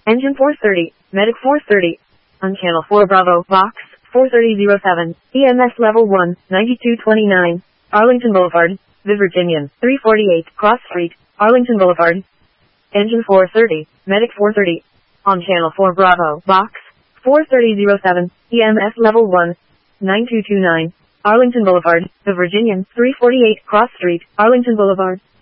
Engine 430, Medic 430. On Channel 4 Bravo, Box 43007, EMS Level 1, 9229, Arlington Boulevard, The Virginian, 348, Cross Street, Arlington Boulevard. Engine 430, Medic 430. On Channel 4 Bravo, Box 43007, EMS Level 1, 9229, Arlington Boulevard, The Virginian, 348, Cross Street, Arlington Boulevard.